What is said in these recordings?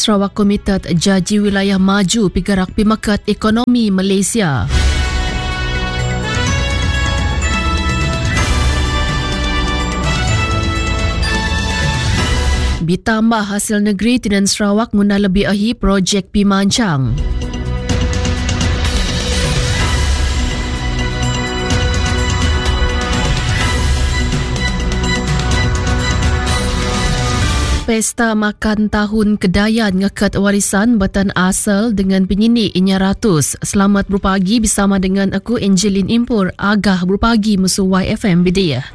Sarawak Komited Jaji Wilayah Maju Pigerak Pimakat Ekonomi Malaysia. Ditambah hasil negeri Tinan Sarawak guna lebih ahi projek Pimancang. Pesta Makan Tahun Kedayan ngekat warisan batan asal dengan penyinik Inya Ratus. Selamat berpagi bersama dengan aku Angeline Impur. Agah berpagi musuh YFM Bidayah.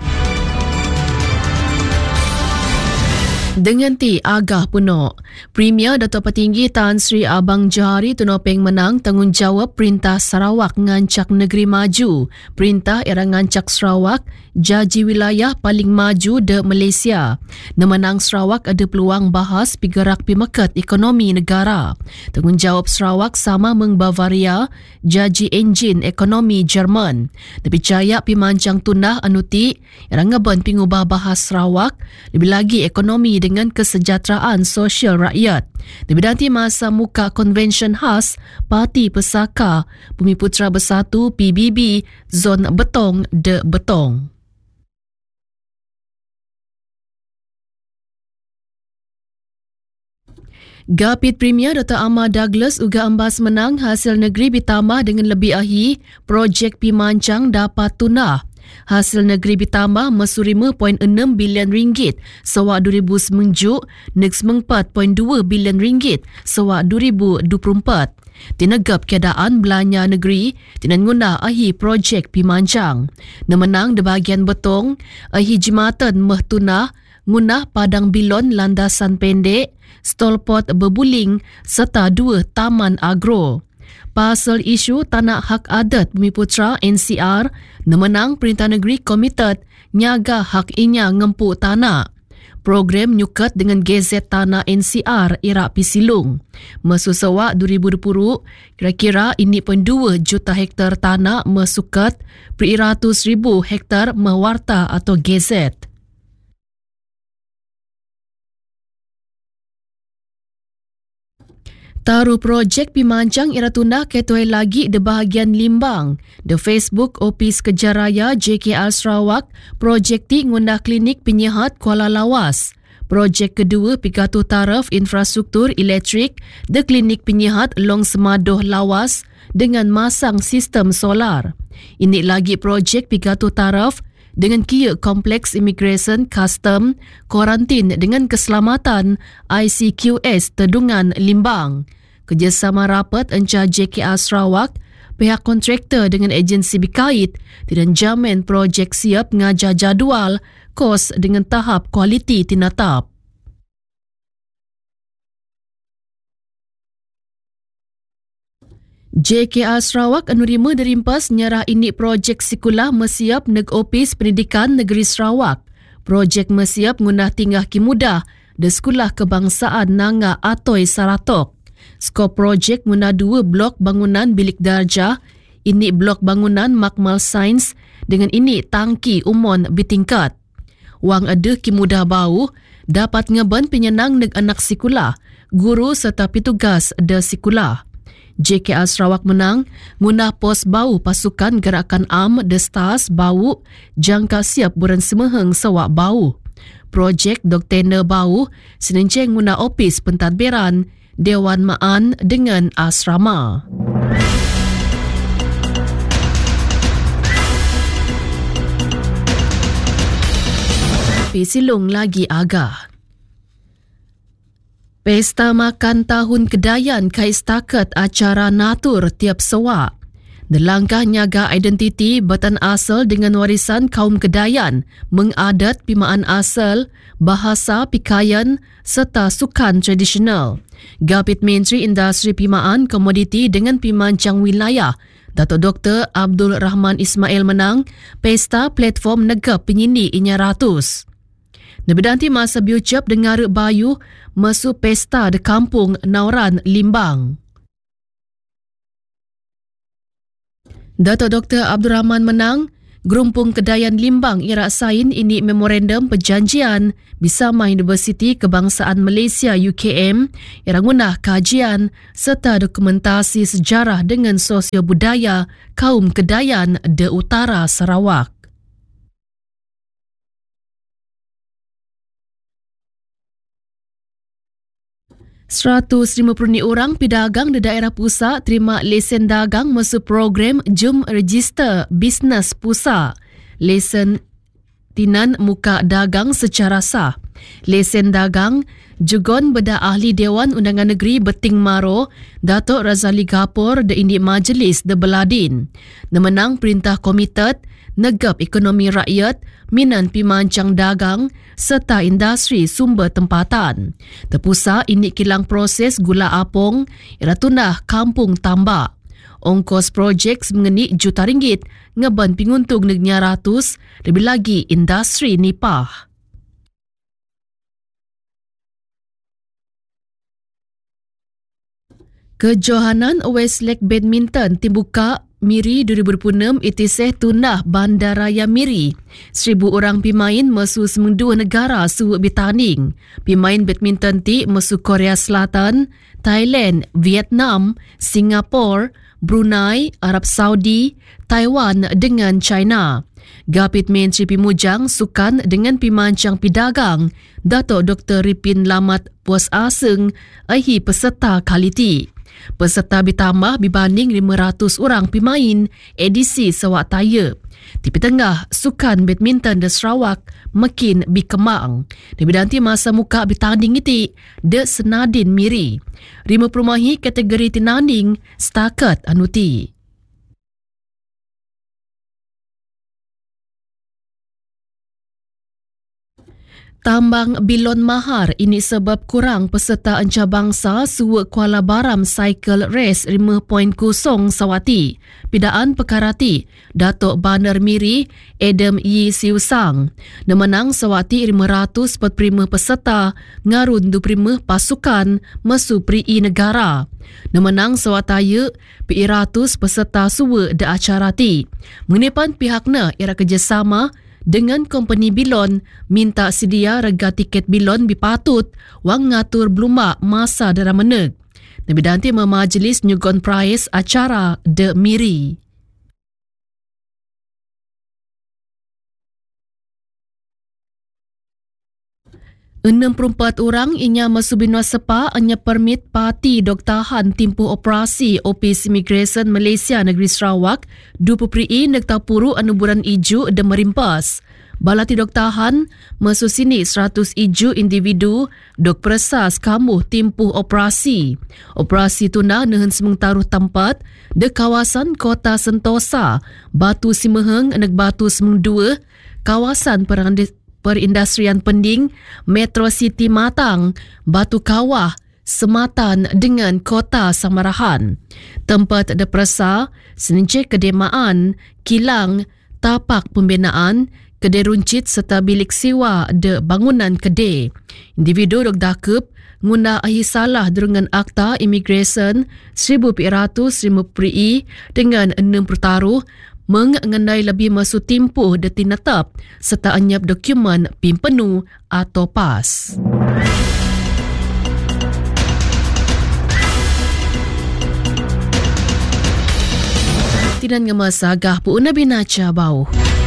Dengan agah puno, Premier Dato' Petinggi Tan Sri Abang Johari Tunopeng menang tanggungjawab Perintah Sarawak ngancak negeri maju. Perintah era ngancak Sarawak Jaji Wilayah paling maju de Malaysia. Nemenang Sarawak ada peluang bahas pigerak pimakat ekonomi negara. Tanggungjawab Sarawak sama meng Bavaria, Jaji Enjin Ekonomi Jerman. Dipercaya pimancang tunah anuti era ngaban pingubah bahas Sarawak, lebih lagi ekonomi dengan kesejahteraan sosial rakyat. Diberdanti masa muka konvensyen khas Parti Pesaka Bumiputra Bersatu PBB Zon Betong de Betong. Gapit Premier Dr. Ahmad Douglas uga ambas menang hasil negeri ditambah dengan lebih ahi projek Pimancang dapat tunah. Hasil negeri ditambah mesu 5.6 bilion ringgit sewak 2009 nek 4.2 bilion ringgit sewak 2024. Tinegap keadaan belanja negeri tinan guna ahi projek Pimancang. Nemenang di bahagian Betong, ahi jimatan meh tunah ngunah padang bilon landasan pendek, stolpot berbuling serta 2 taman agro. Pasal isu tanah hak adat Bumiputra NCR, nemenang Perintah Negeri Komited nyaga hak inya ngempuk tanah. Program nyukat dengan gazet tanah NCR Irak Pisilung. Mesu sewak 2020, kira-kira ini pun 2 juta hektar tanah mesukat per 100,000 hektar mewarta atau gazet. Taruh projek Pimancang ira tunah ketuai lagi di bahagian Limbang. The Facebook Opis Kejaraya JKL Sarawak projek ti ngundah klinik penyihat Kuala Lawas. Projek kedua Pigatu Taraf Infrastruktur Elektrik the klinik penyihat Long Semadoh Lawas dengan masang sistem solar. Ini lagi projek Pigatu Taraf dengan kia Kompleks Immigration Custom Kuarantin dengan Keselamatan ICQS Tedungan Limbang. Kerjasama rapat encah JKR Sarawak, pihak kontraktor dengan agensi berkait tidak jamin projek siap ngajar jadual kos dengan tahap kualiti tinatap. JKR Sarawak anurima derimpas nyarah ini projek sekolah mesiap neg Opis Pendidikan Negeri Sarawak. Projek mesiap ngunah tingah kimudah de Sekolah Kebangsaan Nanga Atoi Saratok. Skop projek ngunah 2 blok bangunan bilik darjah, ini blok bangunan makmal sains dengan ini tangki umon bertingkat. Wang ada kimudah bau dapat ngeban penyenang neg anak sekolah, guru serta petugas de sekolah. JKR Sarawak menang ngunah pos bau pasukan gerakan am de stars bau jangka siap buran semeheng sewak bau. Projek Doktena Bau senenceng ngunah opis pentadbiran Dewan Maan dengan asrama. Pisilung lagi agah. Pesta Makan Tahun Kedayan kais takat acara natur tiap sewak. Delangkah nyaga identiti batan asal dengan warisan kaum Kedayan, mengadat pimaan asal, bahasa pikaian serta sukan tradisional. Gapit Menteri Industri Pimaan Komoditi dengan Pimancang Wilayah, Dato' Dr. Abdul Rahman Ismail menang pesta platform negap penyindi Inya Ratus. Nebedanti masa biucap dengar bayu masuk pesta di kampung Nauran Limbang. Dato' Dr. Abdul Rahman menang Gerumpung Kedayan Limbang Irak Sain ini memorandum perjanjian bersama Universiti Kebangsaan Malaysia UKM yang guna kajian serta dokumentasi sejarah dengan sosio budaya kaum Kedayan di Utara Sarawak. RM150 orang pedagang di daerah pusat terima lesen dagang masuk program Jom Register Bisnes Pusat. Lesen tinan muka dagang secara sah. Lesen dagang jugon beda ahli Dewan Undangan Negeri Beting Maro, Datuk Razali Gapur di Indi Majlis de Beladin. Nemenang perintah komited Negap Ekonomi Rakyat, Minan Pimancang Dagang serta Industri Sumber Tempatan. Terpusat ini kilang proses gula apung ialah tunah kampung tambak. Ongkos projek mengenik juta ringgit, ngeban penguntung negnya ratus, lebih lagi industri nipah. Kejohanan Westlake Badminton Timbuka Miri 2026 itiseh tunah Bandaraya Miri. 1,000 orang pemain mesu semendua negara suwuk bertanding. Pemain badminton ti mesu Korea Selatan, Thailand, Vietnam, Singapura, Brunei, Arab Saudi, Taiwan dengan China. Gapit Menteri Pimujang Sukan dengan Pimancang Pidagang, Datuk Dr. Ripin Lamat Puas Aseng, ahi peserta kali ti. Peserta bertambah berbanding 500 orang pemain edisi Sawak Taya. Di tengah sukan badminton di Sarawak makin berkembang. Lebih nanti masa muka bertanding itu de Senadin Miri. 5 perumahi kategori tinanding setakat anuti. Tambang Bilon Mahar ini sebab kurang peserta anjabangsa suwek Kuala Baram Cycle Race 5.0 Sawati. Pidaan Pekarati, Datuk Bandar Miri, Adam Yi Siu Sang. Nemenang Sawati 545 peserta, ngarun 25 pasukan mesu peri negara. Nemenang Sawataya, P100 peserta suwek de acara ti. Mengepan pihaknya era kerjasama dengan company Bilon minta sedia rega tiket Bilon bipatut wang ngatur belumak masa dalam meneg. Nabi Danti memajlis nyugon price acara de Miri. Enam 44 orang inya masubinwa sepa anya permit parti dok tahan timpuh operasi Opis Immigration Malaysia Negeri Sarawak 20 neg tapuru anuburan iju de merimpas. Balati dok tahan masuk sini 100 iju individu dok persas kamu timpuh operasi. Operasi tuna nehen semeng taruh tempat de kawasan Kota Sentosa, Batu Simeheng neg Batu Semeng 2, kawasan Perindustrian Pending, Metro City Matang, Batu Kawah, Sematan dengan Kota Samarahan. Tempat depresa, sencik kedemaan, kilang, tapak pembinaan, kedai runcit serta bilik sewa de bangunan kedai. Individu dok dakep ngunda ahi salah dengan Akta Immigration 1450 dengan 6 pertaruh mengenai lebih masuk timpuh de tinetap serta anyap dokumen PIN penuh atau PAS. Tidak ngemasa gah pu nabi naca bau.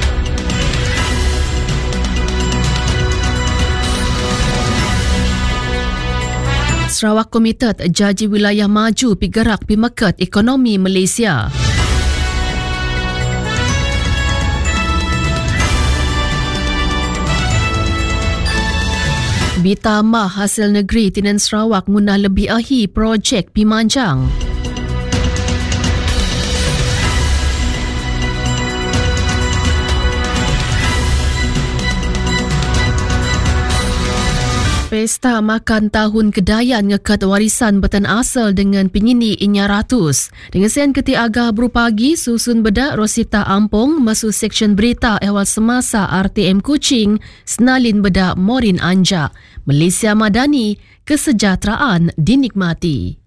Sarawak Komited Jaji Wilayah Maju pigerak pimekat ekonomi Malaysia. Bitama hasil negeri Tinan Sarawak munah lebih ahi projek Pimancang. Pesta Makan Tahun Kedayan ngekat warisan batan asal dengan penyini Inya Ratus. Dengan sen keti agah berupagi susun bedak Rosita Ampong masuk seksyen berita ehwal semasa RTM Kuching senalin bedak Morin Anja. Malaysia Madani, kesejahteraan dinikmati.